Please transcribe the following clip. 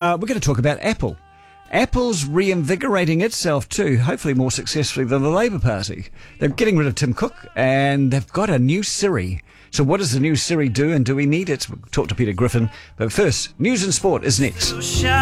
we're going to talk about Apple. Apple's reinvigorating itself too, hopefully more successfully than the Labour Party. They're getting rid of Tim Cook and they've got a new Siri. So what does the new Siri do and do we need it? We'll talk to Peter Griffin. But first, news and sport is next.